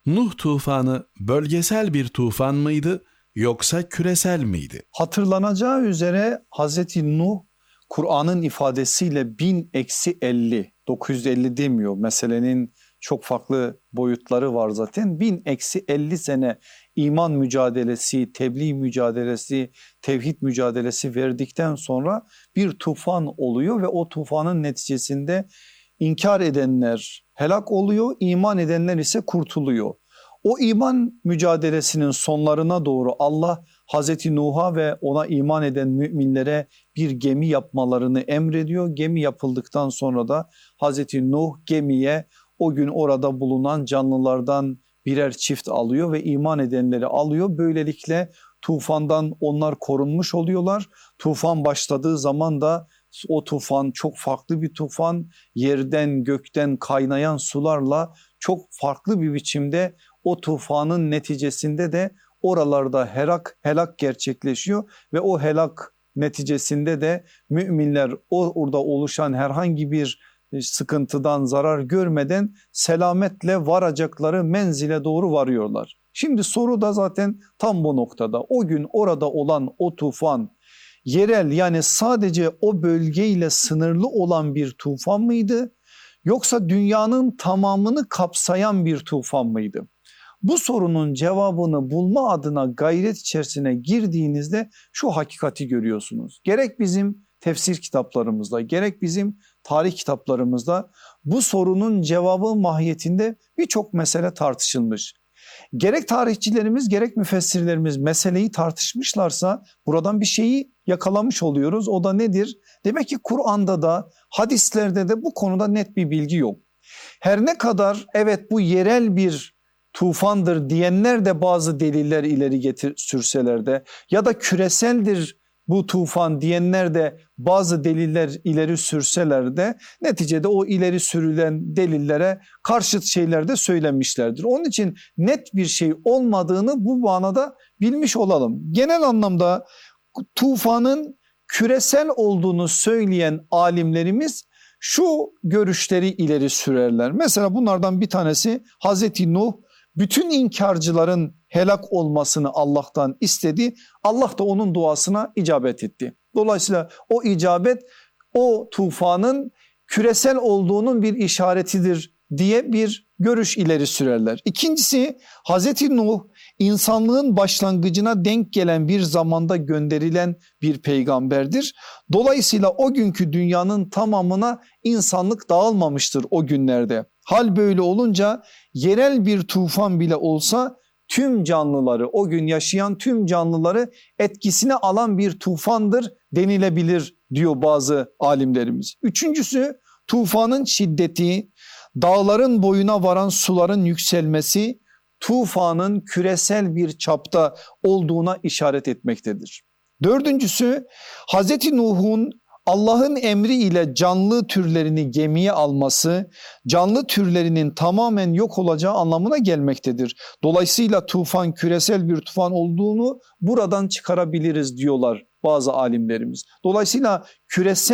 Nuh tufanı bölgesel bir tufan mıydı yoksa küresel miydi? Hatırlanacağı üzere Hazreti Nuh Kur'an'ın ifadesiyle 1000-50, 950 demiyor. Meselenin çok farklı boyutları var zaten. 1000-50 sene iman mücadelesi, tebliğ mücadelesi, tevhid mücadelesi verdikten sonra bir tufan oluyor ve o tufanın neticesinde inkar edenler helak oluyor, iman edenler ise kurtuluyor. O iman mücadelesinin sonlarına doğru Allah Hazreti Nuh'a ve ona iman eden müminlere bir gemi yapmalarını emrediyor. Gemi yapıldıktan sonra da Hazreti Nuh gemiye o gün orada bulunan canlılardan birer çift alıyor ve iman edenleri alıyor. Böylelikle tufandan onlar korunmuş oluyorlar. Tufan başladığı zaman da o tufan çok farklı bir tufan, yerden gökten kaynayan sularla çok farklı bir biçimde o tufanın neticesinde de oralarda helak gerçekleşiyor ve o helak neticesinde de müminler orada oluşan herhangi bir sıkıntıdan zarar görmeden selametle varacakları menzile doğru varıyorlar. Şimdi soru da zaten tam bu noktada. O gün orada olan o tufan yerel, yani sadece o bölgeyle sınırlı olan bir tufan mıydı? Yoksa dünyanın tamamını kapsayan bir tufan mıydı? Bu sorunun cevabını bulma adına gayret içerisine girdiğinizde şu hakikati görüyorsunuz. Gerek bizim tefsir kitaplarımızda, gerek bizim tarih kitaplarımızda bu sorunun cevabı mahiyetinde birçok mesele tartışılmış. Gerek tarihçilerimiz gerek müfessirlerimiz meseleyi tartışmışlarsa buradan bir şeyi yakalamış oluyoruz. O da nedir? Demek ki Kur'an'da da hadislerde de bu konuda net bir bilgi yok. Her ne kadar evet bu yerel bir tufandır diyenler de bazı deliller ileri sürseler de ya da küreseldir bu tufan diyenler de bazı deliller ileri sürseler de neticede o ileri sürülen delillere karşıt şeyler de söylenmişlerdir. Onun için net bir şey olmadığını bu manada bilmiş olalım. Genel anlamda tufanın küresel olduğunu söyleyen alimlerimiz şu görüşleri ileri sürerler. Mesela bunlardan bir tanesi Hazreti Nuh bütün inkarcıların helak olmasını Allah'tan istedi. Allah da onun duasına icabet etti. Dolayısıyla o icabet o tufanın küresel olduğunun bir işaretidir diye bir görüş ileri sürerler. İkincisi Hazreti Nuh insanlığın başlangıcına denk gelen bir zamanda gönderilen bir peygamberdir. Dolayısıyla o günkü dünyanın tamamına insanlık dağılmamıştır o günlerde. Hal böyle olunca yerel bir tufan bile olsa tüm canlıları, o gün yaşayan tüm canlıları etkisine alan bir tufandır denilebilir diyor bazı alimlerimiz. Üçüncüsü tufanın şiddeti, dağların boyuna varan suların yükselmesi tufanın küresel bir çapta olduğuna işaret etmektedir. Dördüncüsü Hazreti Nuh'un Allah'ın emri ile canlı türlerini gemiye alması canlı türlerinin tamamen yok olacağı anlamına gelmektedir. Dolayısıyla tufan küresel bir tufan olduğunu buradan çıkarabiliriz diyorlar bazı alimlerimiz. Dolayısıyla küresel